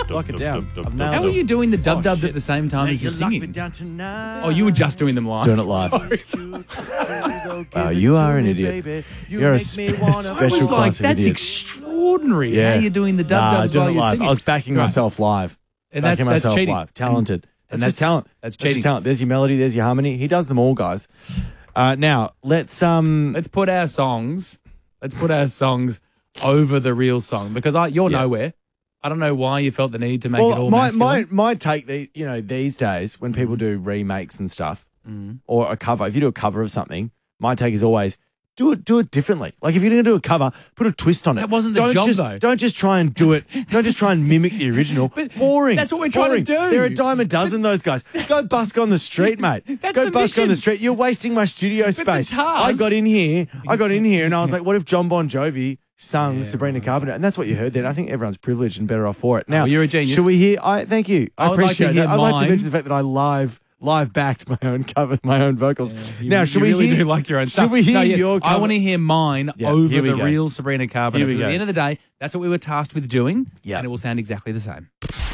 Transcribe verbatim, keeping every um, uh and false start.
Lock it down. I've nailed How are it. you doing the dub Oh, dubs shit. at the same time as You you're lock me singing? down tonight. Oh, you were just doing them live. Doing it live. Sorry, sorry. Wow, you are an idiot. You're a spe- I special was like, class of that's idiot. extraordinary. Yeah. How you're doing the dub Nah, dubs doing while it you're live. singing. I was backing Right. myself live. And that's, backing that's myself cheating. live. Talented. That's That's just- just talent. that's just cheating. talent. There's your melody. There's your harmony. He does them all, guys. Uh, now let's um. Let's put our songs. Let's put our songs over the real song because I, you're Yeah. nowhere. I don't know why you felt the need to make it all Well, my, my masculine. my take, the, you know, these days when people do remakes and stuff Mm. or a cover, if you do a cover of something, my take is always do it do it differently. Like if you're going to do a cover, put a twist on it. That wasn't the don't job, just, though. Don't just try and do it. Don't just try and mimic the original. But Boring. that's what we're trying to Boring. do. They're a dime a dozen, those guys. Go busk on the street, mate. That's Go the busk on mission. the street. You're wasting my studio the space. I task- got in here. I got in here and I was like, what if John Bon Jovi sung Sabrina Carpenter? And that's what you heard then. I think everyone's privileged and better off for it. Now, well, you're a genius. should we hear? I thank you. I, I would like appreciate to hear that. I'd like to mine. mention the fact that I live live backed my own cover, my own vocals. You- now, should you we really hear, do like your own should stuff. we hear no, yes, your? I cover? want to hear mine Yeah, over here we the go. real Sabrina Carpenter. Here we Because at go. the end of the day, that's what we were tasked with doing, Yeah. and it will sound exactly the same.